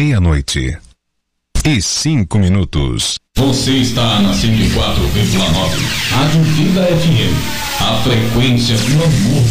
meia-noite e 5 minutos. Você está na 104,9. Rádio Vida FM. A frequência do amor.